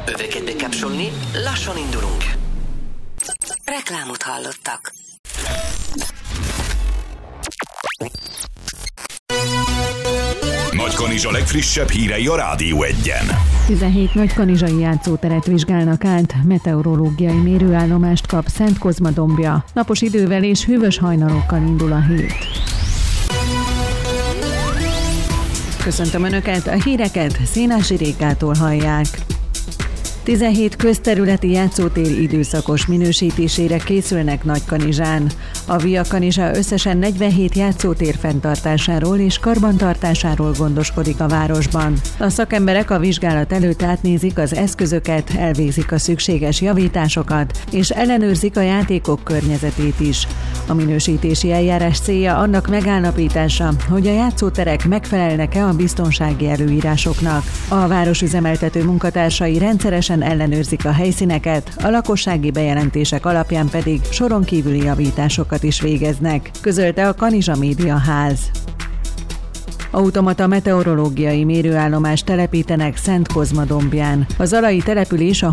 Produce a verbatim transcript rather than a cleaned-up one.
Öveket bekapcsolni, lassan indulunk. Reklámot hallottak. Nagykanizsa legfrissebb hírei a Rádió Egyen. tizenhét nagykanizsai játszóteret vizsgálnak át, meteorológiai mérőállomást kap Szentkozma-dombja. Napos idővel és hűvös hajnalokkal indul a hét. Köszöntöm Önöket, a híreket Szénási Rékától hallják. tizenhét közterületi játszótér időszakos minősítésére készülnek Nagykanizsán. A Via Kanizsa összesen negyvenhét játszótér fenntartásáról és karbantartásáról gondoskodik a városban. A szakemberek a vizsgálat előtt átnézik az eszközöket, elvégzik a szükséges javításokat, és ellenőrzik a játékok környezetét is. A minősítési eljárás célja annak megállapítása, hogy a játszóterek megfelelnek-e a biztonsági előírásoknak. A városüzemeltető munkatársai rendszeresen ellenőrzik a helyszíneket, a lakossági bejelentések alapján pedig soron kívüli javításokat is végeznek, közölte a Kanizsa Média Ház. Automata meteorológiai mérőállomást telepítenek Szentkozma-dombján. A zalai település a